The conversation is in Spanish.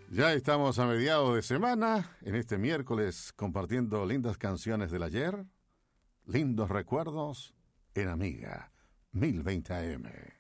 Ya estamos a mediados de semana, en este miércoles, compartiendo lindas canciones del ayer, lindos recuerdos en Amiga 1020 AM.